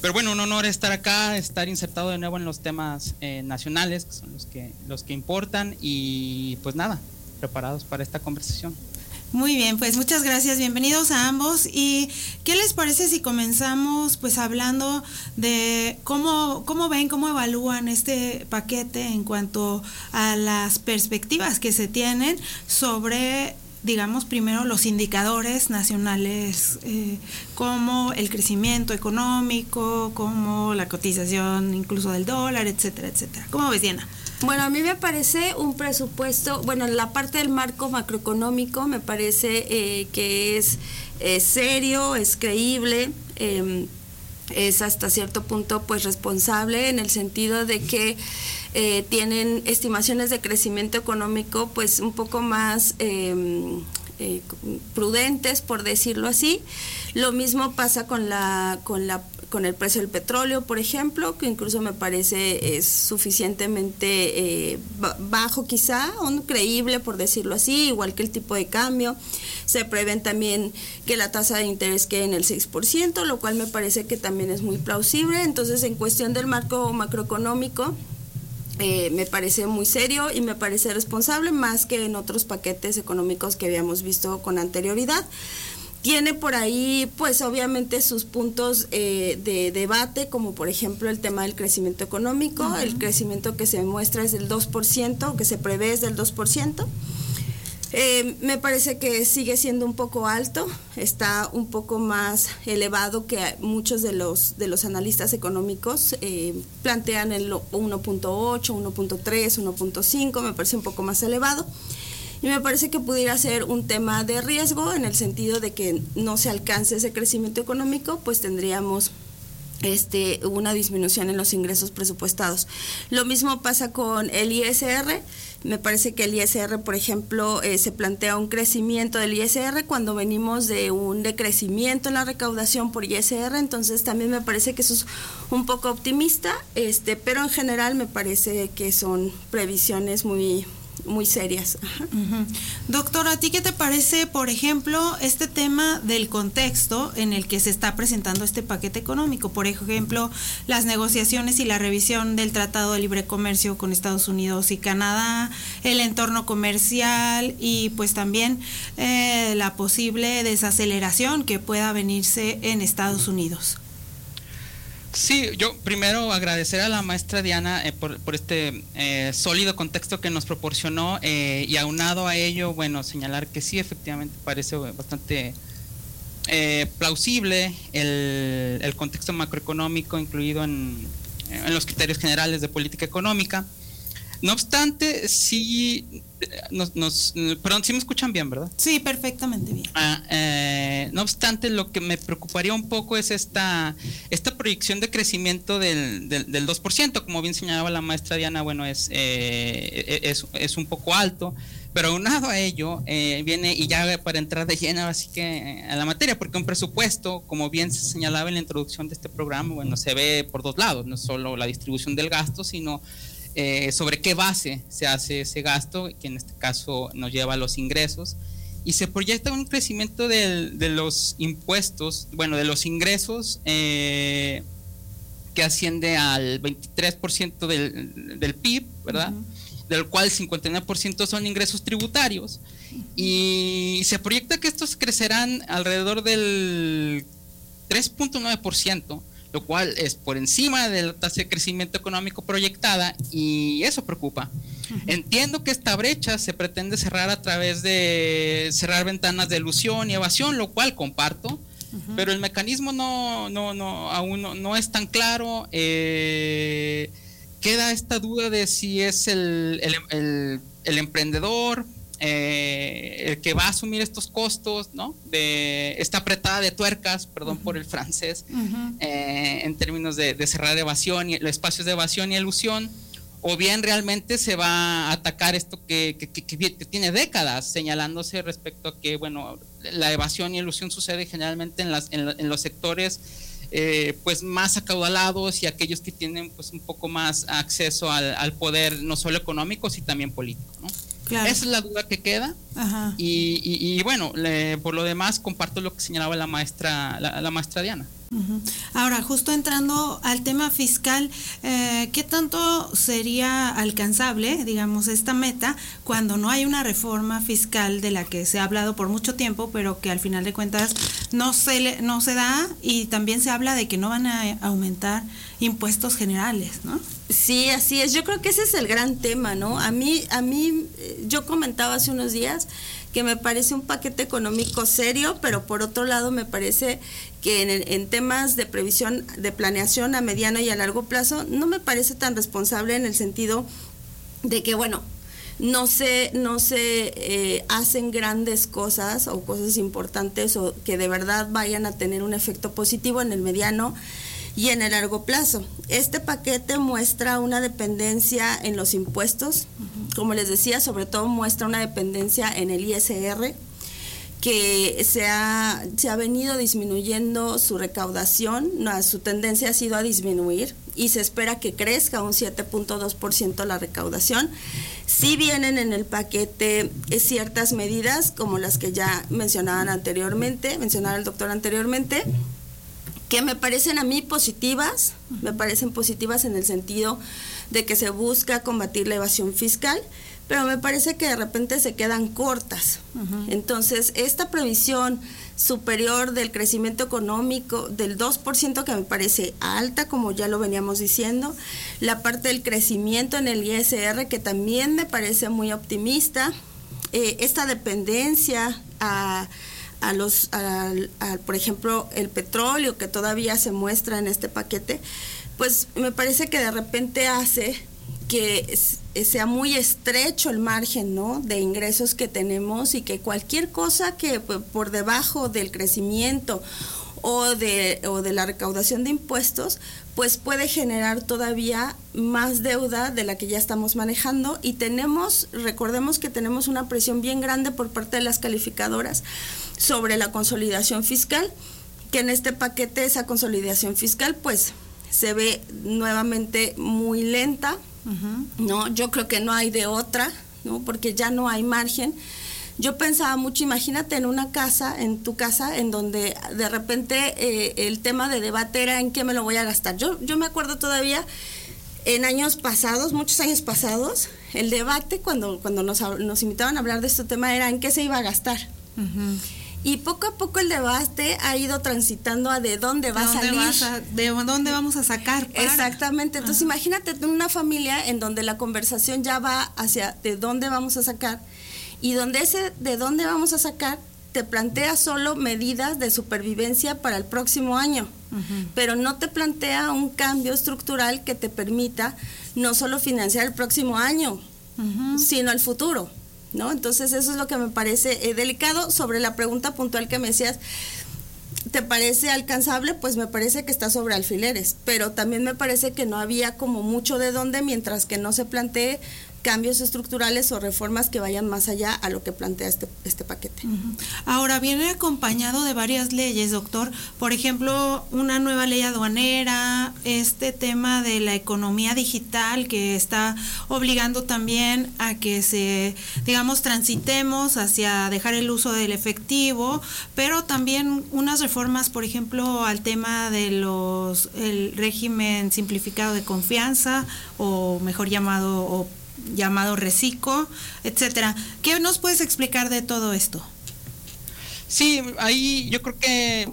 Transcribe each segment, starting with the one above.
Pero bueno, un honor estar acá, estar insertado de nuevo en los temas nacionales, que son los que importan, y pues nada, preparados para esta conversación. Muy bien, pues muchas gracias, bienvenidos a ambos. ¿Y qué les parece si comenzamos pues hablando de cómo ven, cómo evalúan este paquete en cuanto a las perspectivas que se tienen sobre, digamos, primero los indicadores nacionales, como el crecimiento económico, como la cotización incluso del dólar, etcétera, etcétera? ¿Cómo ves, Diana? Bueno, a mí me parece un presupuesto, bueno, en la parte del marco macroeconómico me parece que es serio, es creíble, es hasta cierto punto pues responsable, en el sentido de que tienen estimaciones de crecimiento económico pues un poco más prudentes, por decirlo así. Lo mismo pasa con el precio del petróleo, por ejemplo, que incluso me parece es suficientemente bajo quizá, o creíble, por decirlo así, igual que el tipo de cambio. Se prevén también que la tasa de interés quede en el 6%, lo cual me parece que también es muy plausible. Entonces, en cuestión del marco macroeconómico, me parece muy serio y me parece responsable, más que en otros paquetes económicos que habíamos visto con anterioridad. Tiene por ahí, pues obviamente, sus puntos de debate, como por ejemplo el tema del crecimiento económico. Uh-huh. El crecimiento que se muestra es del 2%, que se prevé es del 2%. Me parece que sigue siendo un poco alto, está un poco más elevado que muchos de los analistas económicos plantean el 1.8, 1.3, 1.5, me parece un poco más elevado. Y me parece que pudiera ser un tema de riesgo, en el sentido de que no se alcance ese crecimiento económico, pues tendríamos una disminución en los ingresos presupuestados. Lo mismo pasa con el ISR. Me parece que el ISR, por ejemplo, se plantea un crecimiento del ISR cuando venimos de un decrecimiento en la recaudación por ISR, entonces también me parece que eso es un poco optimista, pero en general me parece que son previsiones muy serias. Uh-huh. Doctor, ¿a ti qué te parece, por ejemplo, este tema del contexto en el que se está presentando este paquete económico? Por ejemplo, las negociaciones y la revisión del Tratado de Libre Comercio con Estados Unidos y Canadá, el entorno comercial y pues también la posible desaceleración que pueda venirse en Estados Unidos. Sí, yo primero agradecer a la maestra Diana por este sólido contexto que nos proporcionó, y aunado a ello, bueno, señalar que sí, efectivamente parece bastante plausible el contexto macroeconómico incluido en los criterios generales de política económica. No obstante, sí, perdón, sí me escuchan bien, ¿verdad? Sí, perfectamente bien. No obstante, lo que me preocuparía un poco es esta proyección de crecimiento del 2%, como bien señalaba la maestra Diana, bueno, es un poco alto, pero aunado a ello, viene, y ya para entrar de lleno así que a la materia, porque un presupuesto, como bien se señalaba en la introducción de este programa, bueno, se ve por dos lados, no solo la distribución del gasto, sino sobre qué base se hace ese gasto, que en este caso nos lleva a los ingresos, y se proyecta un crecimiento de los impuestos, bueno, de los ingresos, que asciende al 23% del PIB, ¿verdad? Uh-huh. Del cual 59% son ingresos tributarios, y se proyecta que estos crecerán alrededor del 3.9%, lo cual es por encima de la tasa de crecimiento económico proyectada, y eso preocupa. Uh-huh. Entiendo que esta brecha se pretende cerrar a través de cerrar ventanas de elusión y evasión, lo cual comparto, uh-huh, pero el mecanismo aún no es tan claro. Queda esta duda de si es el emprendedor el que va a asumir estos costos, ¿no? De esta apretada de tuercas, perdón, uh-huh, por el francés, uh-huh, en términos de cerrar evasión y los espacios de evasión y elusión, o bien realmente se va a atacar esto que tiene décadas señalándose respecto a que, bueno, la evasión y elusión sucede generalmente en los sectores pues más acaudalados y aquellos que tienen pues un poco más acceso al poder, no solo económico, sino también político, ¿no? Claro. Esa es la duda que queda. Ajá. Y bueno, por lo demás comparto lo que señalaba la maestra Diana. Ahora, justo entrando al tema fiscal, ¿qué tanto sería alcanzable, digamos, esta meta cuando no hay una reforma fiscal de la que se ha hablado por mucho tiempo, pero que al final de cuentas no se da, y también se habla de que no van a aumentar impuestos generales, ¿no? Sí, así es. Yo creo que ese es el gran tema, ¿no? A mí, yo comentaba hace unos días que me parece un paquete económico serio, pero por otro lado me parece que en temas de previsión, de planeación a mediano y a largo plazo, no me parece tan responsable en el sentido de que, bueno, no se hacen grandes cosas o cosas importantes o que de verdad vayan a tener un efecto positivo en el mediano y en el largo plazo. Este paquete muestra una dependencia en los impuestos, como les decía, sobre todo muestra una dependencia en el ISR, que se ha venido disminuyendo su recaudación, su tendencia ha sido a disminuir y se espera que crezca un 7.2% la recaudación. Sí vienen en el paquete ciertas medidas, como las que ya mencionaba el doctor anteriormente, que me parecen a mí positivas, me parecen positivas en el sentido de que se busca combatir la evasión fiscal, pero me parece que de repente se quedan cortas. Entonces, esta previsión superior del crecimiento económico del 2%, que me parece alta, como ya lo veníamos diciendo, la parte del crecimiento en el ISR, que también me parece muy optimista, esta dependencia por ejemplo, el petróleo, que todavía se muestra en este paquete, pues me parece que de repente hace que sea muy estrecho el margen, ¿no?, de ingresos que tenemos, y que cualquier cosa que por debajo del crecimiento o de la recaudación de impuestos, pues puede generar todavía más deuda de la que ya estamos manejando, y recordemos que tenemos una presión bien grande por parte de las calificadoras sobre la consolidación fiscal, que en este paquete esa consolidación fiscal pues se ve nuevamente muy lenta, ¿no? Yo creo que no hay de otra, ¿no?, porque ya no hay margen. Yo pensaba mucho, imagínate en tu casa, en donde de repente el tema de debate era en qué me lo voy a gastar. Yo me acuerdo todavía en muchos años pasados, el debate cuando nos invitaban a hablar de este tema era en qué se iba a gastar. Y poco a poco el debate ha ido transitando a de dónde va a salir. ¿De dónde vamos a sacar? Exactamente. Entonces, imagínate en una familia en donde la conversación ya va hacia de dónde vamos a sacar, y donde ese de dónde vamos a sacar te plantea solo medidas de supervivencia para el próximo año, pero no te plantea un cambio estructural que te permita no solo financiar el próximo año, sino el futuro, ¿no? Entonces eso es lo que me parece delicado. Sobre la pregunta puntual que me decías, ¿te parece alcanzable? Pues me parece que está sobre alfileres, pero también me parece que no había como mucho de dónde, mientras que no se plantee cambios estructurales o reformas que vayan más allá a lo que plantea este paquete. Ahora, viene acompañado de varias leyes, doctor. Por ejemplo, una nueva ley aduanera, este tema de la economía digital, que está obligando también a que transitemos hacia dejar el uso del efectivo, pero también unas reformas, por ejemplo, al tema de el régimen simplificado de confianza, o mejor llamado RECICO, etcétera. ¿Qué nos puedes explicar de todo esto? Sí, ahí yo creo que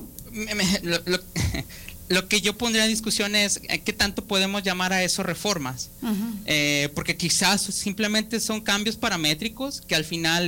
lo que yo pondría en discusión es qué tanto podemos llamar a eso reformas, porque quizás simplemente son cambios paramétricos que al final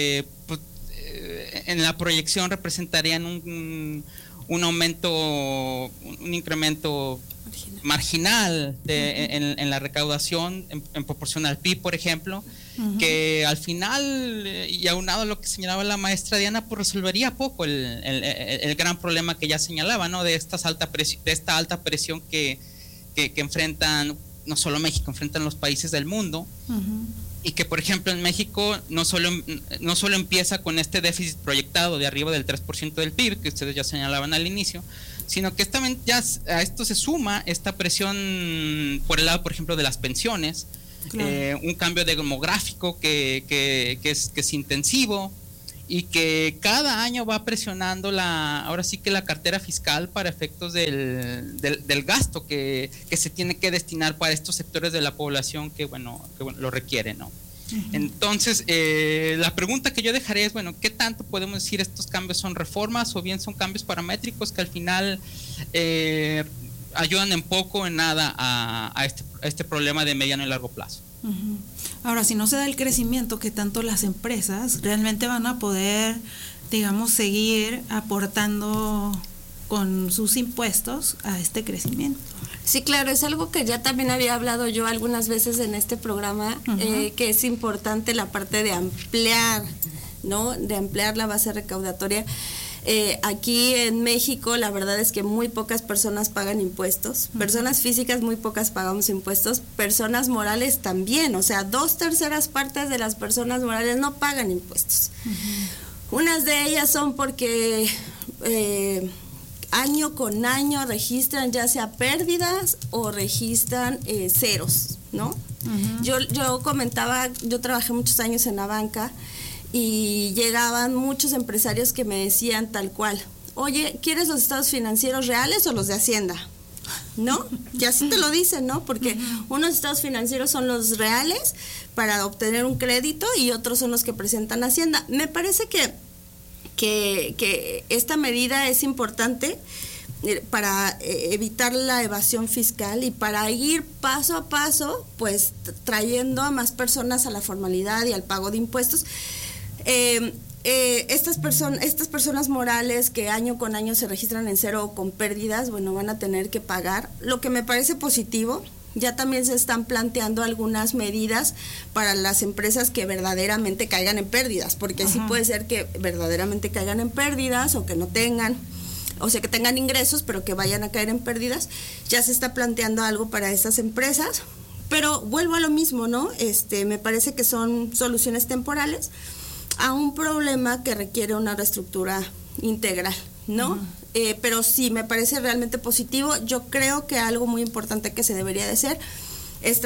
en la proyección representarían un aumento, un incremento marginal en la recaudación en proporción al PIB, por ejemplo, que al final, y aunado a lo que señalaba la maestra Diana, pues resolvería poco el gran problema que ya señalaba, ¿no?, de esta alta presión que enfrentan no solo México, enfrentan los países del mundo. Y que, por ejemplo, en México no solo empieza con este déficit proyectado de arriba del 3% del PIB, que ustedes ya señalaban al inicio, sino que también ya a esto se suma esta presión por el lado, por ejemplo, de las pensiones, claro. Un cambio demográfico que es intensivo, y que cada año va presionando ahora sí que la cartera fiscal para efectos del gasto que se tiene que destinar para estos sectores de la población que lo requieren, ¿no? Uh-huh. Entonces, la pregunta que yo dejaré es, bueno, ¿qué tanto podemos decir estos cambios son reformas o bien son cambios paramétricos que al final ayudan en poco o en nada a este problema de mediano y largo plazo? Uh-huh. Ahora, si no se da el crecimiento que tanto las empresas realmente van a poder, digamos, seguir aportando con sus impuestos a este crecimiento. Sí, claro, es algo que ya también había hablado yo algunas veces en este programa, uh-huh. Que es importante la parte de ampliar, ¿no? De ampliar la base recaudatoria. Aquí en México la verdad es que muy pocas personas pagan impuestos, personas físicas muy pocas pagamos impuestos, personas morales también, o sea, 2/3 partes de las personas morales no pagan impuestos. Uh-huh. Unas de ellas son porque año con año registran ya sea pérdidas o registran ceros, ¿no? Uh-huh. Yo comentaba, yo trabajé muchos años en la banca y llegaban muchos empresarios que me decían tal cual, oye, ¿quieres los estados financieros reales o los de Hacienda? ¿No? Y así te lo dicen, ¿no? Porque unos estados financieros son los reales para obtener un crédito y otros son los que presentan Hacienda. Me parece que esta medida es importante para evitar la evasión fiscal y para ir paso a paso, pues trayendo a más personas a la formalidad y al pago de impuestos. Estas personas morales que año con año se registran en cero o con pérdidas, bueno, van a tener que pagar. Lo que me parece positivo, ya también se están planteando algunas medidas para las empresas que verdaderamente caigan en pérdidas, porque sí puede ser que verdaderamente caigan en pérdidas o que no tengan, o sea, que tengan ingresos, pero que vayan a caer en pérdidas. Ya se está planteando algo para estas empresas, pero vuelvo a lo mismo, ¿no? Me parece que son soluciones temporales a un problema que requiere una reestructura integral, ¿no? Uh-huh. Pero sí, me parece realmente positivo. Yo creo que algo muy importante que se debería de hacer es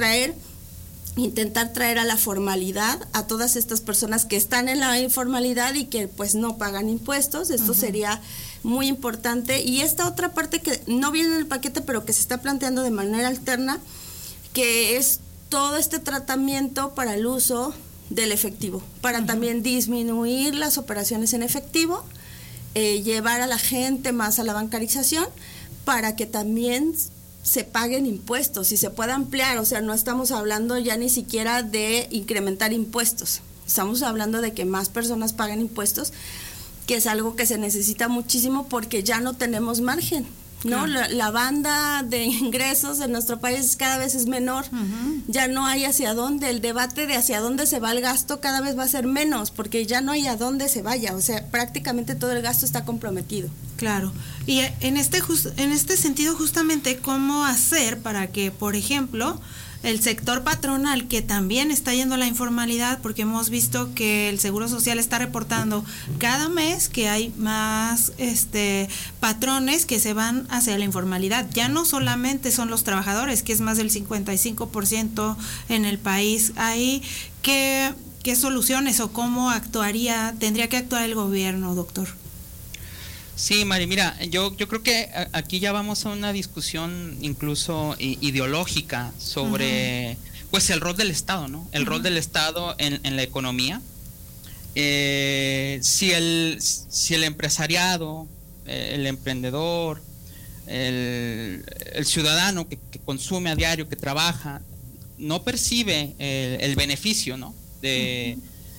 intentar traer a la formalidad a todas estas personas que están en la informalidad y que pues no pagan impuestos. Esto sería muy importante. Y esta otra parte que no viene en el paquete, pero que se está planteando de manera alterna, que es todo este tratamiento para el uso del efectivo, para también disminuir las operaciones en efectivo, llevar a la gente más a la bancarización, para que también se paguen impuestos y se pueda ampliar. O sea, no estamos hablando ya ni siquiera de incrementar impuestos, estamos hablando de que más personas paguen impuestos, que es algo que se necesita muchísimo porque ya no tenemos margen, ¿no? Claro. La banda de ingresos en nuestro país cada vez es menor, ya no hay hacia dónde, el debate de hacia dónde se va el gasto cada vez va a ser menos, porque ya no hay a dónde se vaya, o sea, prácticamente todo el gasto está comprometido. Claro, y en este sentido justamente, ¿cómo hacer para que, por ejemplo, el sector patronal, que también está yendo a la informalidad, porque hemos visto que el Seguro Social está reportando cada mes que hay más patrones que se van hacia la informalidad? Ya no solamente son los trabajadores, que es más del 55% en el país. Ahí, ¿qué soluciones o cómo tendría que actuar el gobierno, doctor? Sí, Mari, mira, yo creo que aquí ya vamos a una discusión incluso ideológica sobre pues el rol del Estado, ¿no? El rol del Estado en la economía. Si el empresariado, el emprendedor, el ciudadano que consume a diario, que trabaja, no percibe el beneficio, ¿no? De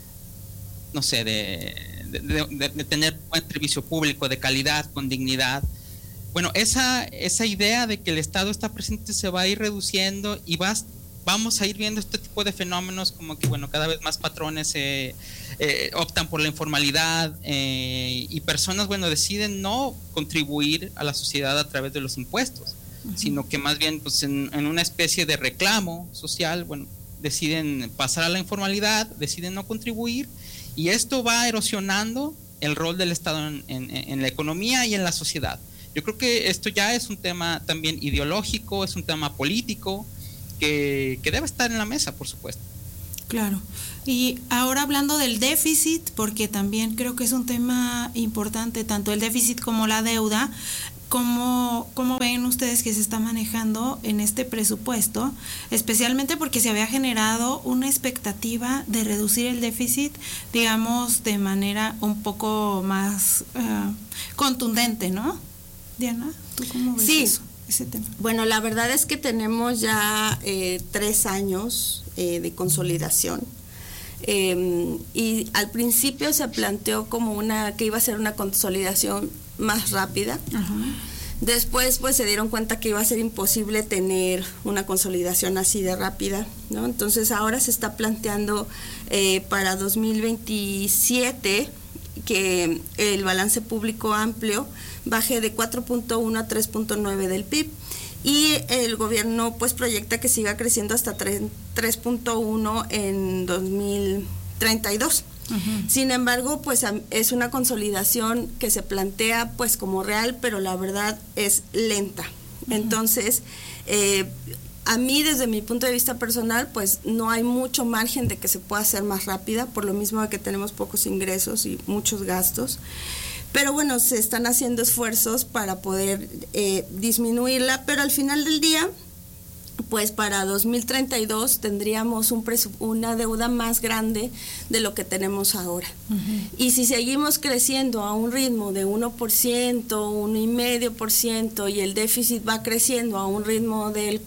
tener buen servicio público, de calidad, con dignidad. Bueno, esa idea de que el Estado está presente se va a ir reduciendo y vamos a ir viendo este tipo de fenómenos como que, bueno, cada vez más patrones optan por la informalidad y personas, bueno, deciden no contribuir a la sociedad a través de los impuestos, sino que más bien, pues, en una especie de reclamo social, bueno, deciden pasar a la informalidad, deciden no contribuir. Y esto va erosionando el rol del Estado en la economía y en la sociedad. Yo creo que esto ya es un tema también ideológico, es un tema político que debe estar en la mesa, por supuesto. Claro. Y ahora hablando del déficit, porque también creo que es un tema importante, tanto el déficit como la deuda, ¿cómo ven ustedes que se está manejando en este presupuesto? Especialmente porque se había generado una expectativa de reducir el déficit, digamos, de manera un poco más contundente, ¿no? Diana, ¿tú cómo ves eso, ese tema? Bueno, la verdad es que tenemos ya 3 años de consolidación. Y al principio se planteó como que iba a ser una consolidación más rápida. Uh-huh. Después pues se dieron cuenta que iba a ser imposible tener una consolidación así de rápida, ¿no? Entonces ahora se está planteando para 2027 que el balance público amplio baje de 4.1 a 3.9 del PIB. Y el gobierno pues proyecta que siga creciendo hasta 3.1 en 2032. Uh-huh. Sin embargo, pues es una consolidación que se plantea pues como real, pero la verdad es lenta. Uh-huh. Entonces, a mí desde mi punto de vista personal, pues no hay mucho margen de que se pueda hacer más rápida, por lo mismo de que tenemos pocos ingresos y muchos gastos. Pero bueno, se están haciendo esfuerzos para poder disminuirla, pero al final del día, pues para 2032 tendríamos una deuda más grande de lo que tenemos ahora. Uh-huh. Y si seguimos creciendo a un ritmo de 1%, 1,5%, y el déficit va creciendo a un ritmo del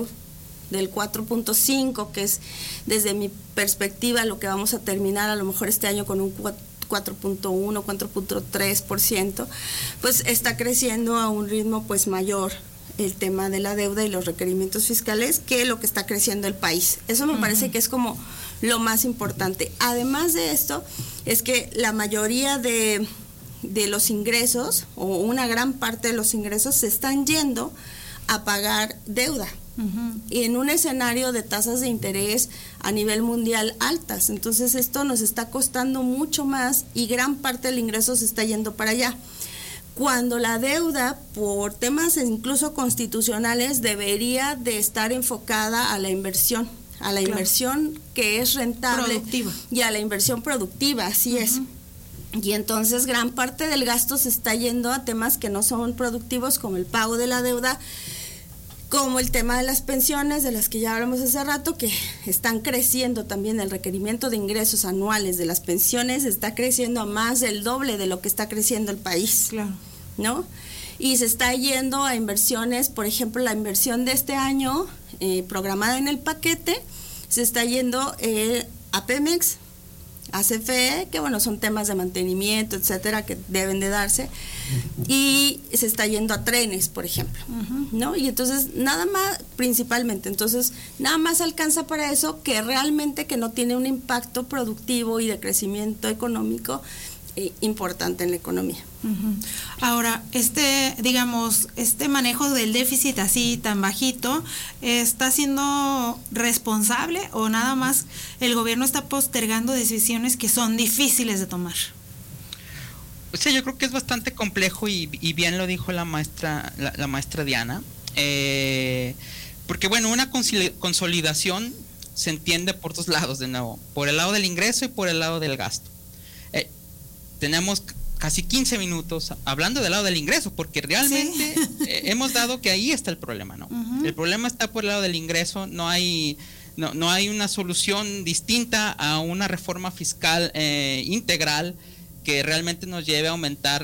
4.5, que es desde mi perspectiva lo que vamos a terminar a lo mejor este año con un 4.1, 4.3%, pues está creciendo a un ritmo pues mayor el tema de la deuda y los requerimientos fiscales que lo que está creciendo el país. Eso me parece que es como lo más importante. Además de esto, es que la mayoría de los ingresos, o una gran parte de los ingresos, se están yendo a pagar deuda. Uh-huh. Y en un escenario de tasas de interés a nivel mundial altas. Entonces esto nos está costando mucho más y gran parte del ingreso se está yendo para allá. Cuando la deuda, por temas incluso constitucionales, debería de estar enfocada a la inversión, claro, inversión que es rentable, productiva, y a la inversión productiva, así uh-huh. es. Y entonces gran parte del gasto se está yendo a temas que no son productivos, como el pago de la deuda, como el tema de las pensiones, de las que ya hablamos hace rato, que están creciendo también. El requerimiento de ingresos anuales de las pensiones está creciendo a más del doble de lo que está creciendo el país, claro, ¿no? Y se está yendo a inversiones, por ejemplo, la inversión de este año programada en el paquete, se está yendo a Pemex, a CFE, que bueno, son temas de mantenimiento, etcétera, que deben de darse, y se está yendo a trenes, por ejemplo, uh-huh. ¿no? Y entonces nada más, principalmente, entonces nada más alcanza para eso, que realmente que no tiene un impacto productivo y de crecimiento económico importante en la economía. Uh-huh. Ahora, digamos, este manejo del déficit así tan bajito, ¿está siendo responsable o nada más el gobierno está postergando decisiones que son difíciles de tomar? O sea, yo creo que es bastante complejo y bien lo dijo la maestra Diana, porque bueno, una consolidación se entiende por dos lados de nuevo, por el lado del ingreso y por el lado del gasto. Tenemos casi 15 minutos hablando del lado del ingreso, porque realmente sí. Hemos dado que ahí está el problema, ¿no? Uh-huh. El problema está por el lado del ingreso, no hay una solución distinta a una reforma fiscal integral que realmente nos lleve a aumentar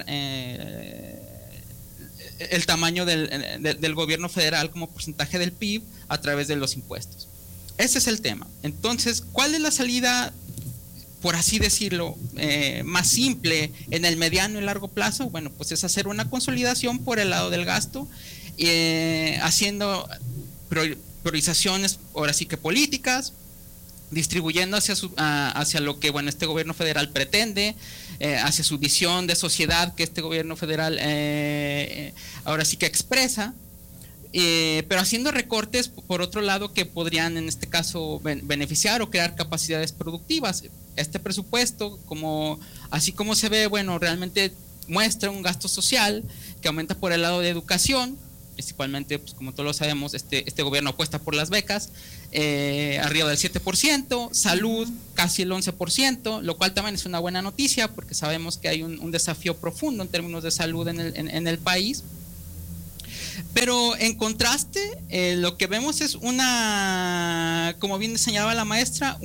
el tamaño del gobierno federal como porcentaje del PIB a través de los impuestos. Ese es el tema. Entonces, ¿cuál es la salida, por así decirlo, más simple en el mediano y largo plazo? Bueno, pues es hacer una consolidación por el lado del gasto, haciendo priorizaciones, ahora sí que políticas, distribuyendo hacia lo que bueno este gobierno federal pretende, hacia su visión de sociedad que este gobierno federal ahora sí que expresa. Pero haciendo recortes, por otro lado, que podrían en este caso beneficiar o crear capacidades productivas. Este presupuesto, así como se ve, bueno, realmente muestra un gasto social que aumenta por el lado de educación, principalmente, pues como todos lo sabemos, este gobierno apuesta por las becas, arriba del 7%, salud casi el 11%, lo cual también es una buena noticia porque sabemos que hay un desafío profundo en términos de salud en el país. Pero en contraste, lo que vemos es como bien señalaba la maestra,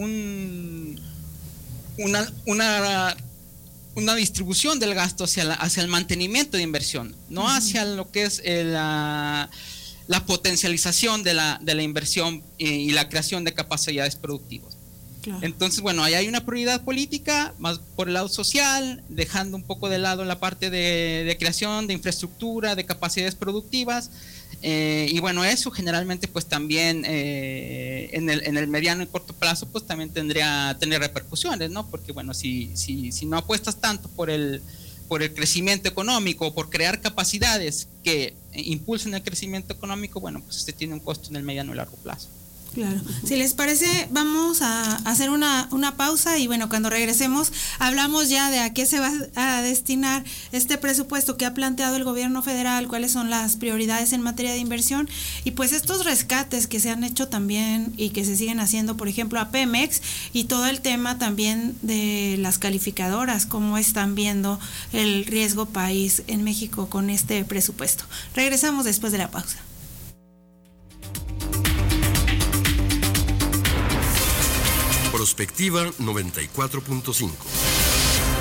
una distribución del gasto hacia el mantenimiento de inversión, no hacia lo que es la potencialización de la inversión y la creación de capacidades productivas. Claro. Entonces, bueno, ahí hay una prioridad política más por el lado social, dejando un poco de lado la parte de creación de infraestructura, de capacidades productivas, y bueno, eso generalmente pues también en el mediano y corto plazo pues también tendría tener repercusiones, ¿no? Porque bueno, si no apuestas tanto por el crecimiento económico, por crear capacidades que impulsen el crecimiento económico, bueno, pues este tiene un costo en el mediano y largo plazo. Claro. Si les parece, vamos a hacer una pausa y bueno, cuando regresemos hablamos ya de a qué se va a destinar este presupuesto que ha planteado el gobierno federal, cuáles son las prioridades en materia de inversión y pues estos rescates que se han hecho también y que se siguen haciendo, por ejemplo, a Pemex y todo el tema también de las calificadoras, cómo están viendo el riesgo país en México con este presupuesto. Regresamos después de la pausa. Prospectiva 94.5.